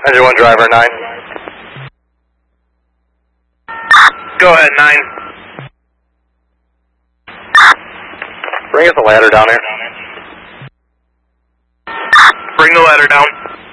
Engine 1 driver, 9. Go ahead, 9. Bring us a ladder down here. Bring the ladder down.